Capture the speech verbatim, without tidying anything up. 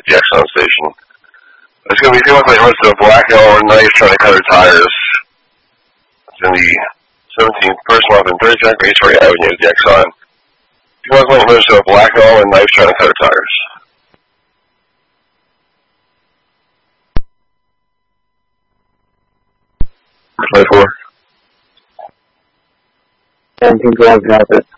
at the Exxon station. It's going to be two months late runs to a black L or knife trying to cut her tires. It's in the seventeenth person off in thirty-second Raceway Avenue at the Exxon. Two months late runs to a black L and knife trying to cut her tires. twenty-four. seventeen twelve, drop it.